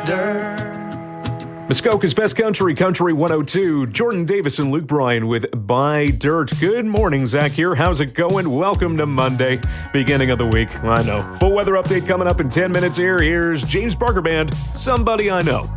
dirt. Muskoka's Best Country, Country 102. Jordan Davis and Luke Bryan with Buy Dirt. Good morning, Zach here. How's it going? Welcome to Monday, beginning of the week. I know. Full weather update coming up in 10 minutes here. Here's James Barker Band, Somebody I Know.